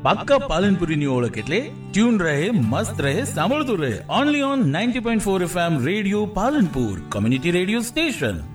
પાક્કા પાલનપુરીની ઓળખ એટલે ટ્યુન રહે, મસ્ત રહે, સાંભળતું રહે. Only on 90.4 FM radio Palanpur, community radio station.